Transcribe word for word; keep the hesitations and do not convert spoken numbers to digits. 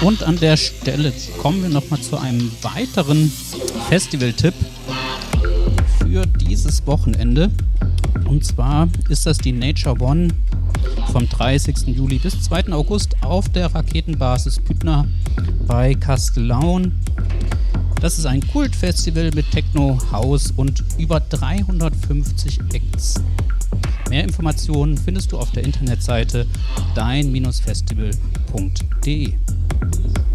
Und an der Stelle kommen wir nochmal zu einem weiteren Festival-Tipp für dieses Wochenende. Und zwar ist das die Nature One vom dreißigsten Juli bis zweiten August auf der Raketenbasis Püttner bei Kastellaun. Das ist ein Kultfestival mit Techno, House und über dreihundertfünfzig Acts. Mehr Informationen findest du auf der Internetseite dein Bindestrich festival punkt de.